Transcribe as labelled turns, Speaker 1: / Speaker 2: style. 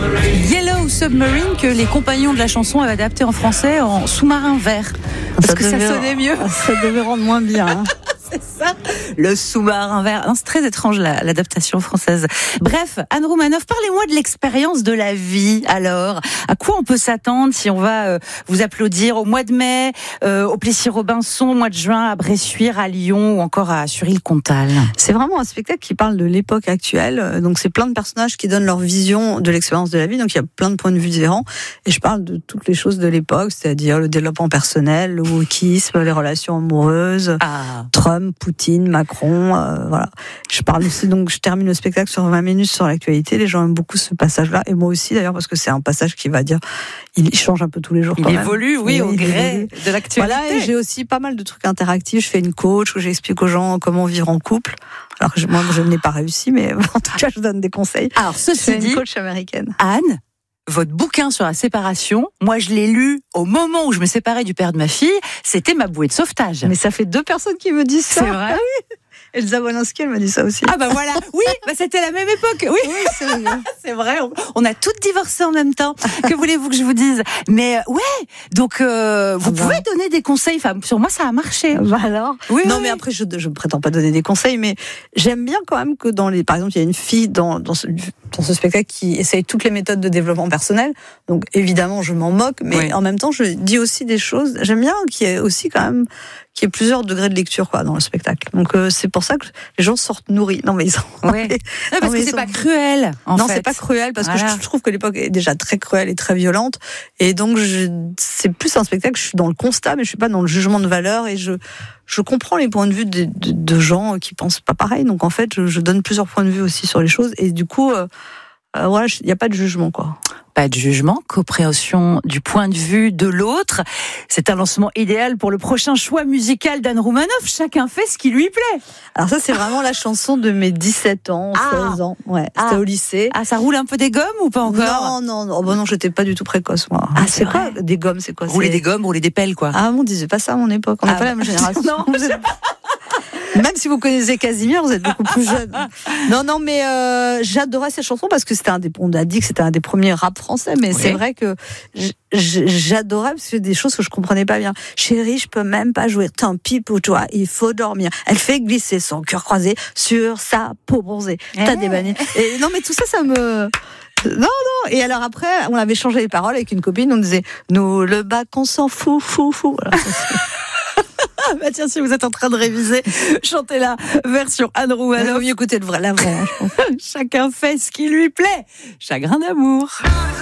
Speaker 1: Yellow Submarine, que les compagnons de la chanson avaient adapté en français en sous-marin vert. Parce que ça sonnait mieux.
Speaker 2: Ça devait rendre moins bien. Hein.
Speaker 1: C'est ça, le sous-marin vert. Non, c'est très étrange l'adaptation française. Bref, Anne Roumanoff, parlez-moi de l'expérience de la vie. Alors, à quoi on peut s'attendre si on va vous applaudir au mois de mai, au Plessis-Robinson, au mois de juin, à Bressuire, à Lyon ou encore à Suril-Comtal?
Speaker 2: C'est vraiment un spectacle qui parle de l'époque actuelle. Donc c'est plein de personnages qui donnent leur vision de l'expérience de la vie. Donc il y a plein de points de vue différents. Et je parle de toutes les choses de l'époque, c'est-à-dire le développement personnel, le wokisme, les relations amoureuses, Trump, Poutine, Macron, voilà. Je parle aussi, donc je termine le spectacle sur 20 minutes sur l'actualité. Les gens aiment beaucoup ce passage-là, et moi aussi d'ailleurs, parce que c'est un passage qui va dire, il change un peu tous les jours.
Speaker 1: Il évolue, oui, au gré de l'actualité.
Speaker 2: Voilà, et j'ai aussi pas mal de trucs interactifs. Je fais une coach où j'explique aux gens comment vivre en couple. Alors que moi, je n'ai pas réussi, mais en tout cas, je donne des conseils.
Speaker 1: Alors, ceci dit,
Speaker 2: une coach américaine.
Speaker 1: Anne, votre bouquin sur la séparation, moi je l'ai lu au moment où je me séparais du père de ma fille, c'était ma bouée de sauvetage.
Speaker 2: Mais ça fait 2 personnes qui me disent ça.
Speaker 1: C'est vrai?
Speaker 2: Ah oui. Elsa Wolinski, elle m'a dit ça aussi.
Speaker 1: Ah bah voilà, oui, bah c'était la même époque. Oui,
Speaker 2: c'est vrai.
Speaker 1: C'est vrai, on a toutes divorcé en même temps. Que voulez-vous que je vous dise? Mais ouais, donc vous pouvez donner des conseils. Enfin, sur moi, ça a marché.
Speaker 2: Bah alors.
Speaker 1: Oui,
Speaker 2: non, mais après, je ne prétends pas donner des conseils, mais j'aime bien quand même que par exemple, il y a une fille dans ce spectacle qui essaye toutes les méthodes de développement personnel. Donc évidemment, je m'en moque, mais en même temps, je dis aussi des choses. J'aime bien qu'il y ait aussi quand même plusieurs degrés de lecture dans le spectacle. Donc c'est pour ça que les gens sortent nourris. Non mais ils sont.
Speaker 1: Ouais. Non, parce que c'est pas cruel.
Speaker 2: Non, c'est pas cruel parce que je trouve que l'époque est déjà très cruelle et très violente. Et donc c'est plus un spectacle. Je suis dans le constat, mais je suis pas dans le jugement de valeur. Et je comprends les points de vue de gens qui pensent pas pareil. Donc en fait, je donne plusieurs points de vue aussi sur les choses. Et du coup, voilà, il n'y a pas de jugement
Speaker 1: Pas de jugement, compréhension du point de vue de l'autre. C'est un lancement idéal pour le prochain choix musical d'Anne Roumanoff. Chacun fait ce qui lui plaît.
Speaker 2: Alors ça, c'est vraiment la chanson de mes 17 ans, 16 ans. Ouais, c'était au lycée.
Speaker 1: Ah, ça roule un peu des gommes ou pas encore?
Speaker 2: Non. Oh, bon, non, j'étais pas du tout précoce, moi.
Speaker 1: Ah,
Speaker 2: c'est quoi des gommes? C'est quoi?
Speaker 1: Rouler des gommes, rouler des pelles, quoi.
Speaker 2: Ah, on disait pas ça à mon époque. On n'est pas la même génération.
Speaker 1: Non,
Speaker 2: même si vous connaissez Casimir, vous êtes beaucoup plus jeune. Non, mais j'adorais cette chanson parce que on a dit que c'était un des premiers rap français, mais c'est vrai que j'adorais parce que c'est des choses que je comprenais pas bien. Chérie, je peux même pas jouer. Tant pis pour toi, il faut dormir. Elle fait glisser son cœur croisé sur sa peau bronzée. T'as des bannies. Et non, mais tout ça me. Non. Et alors après, on avait changé les paroles avec une copine. On disait, nous le bac, on s'en fout. Voilà.
Speaker 1: Bah tiens, si vous êtes en train de réviser, chantez la version Anne Roumanoff.
Speaker 2: Il vaut mieux écouter la vraie, je pense.
Speaker 1: Chacun fait ce qui lui plaît. Chagrin d'amour.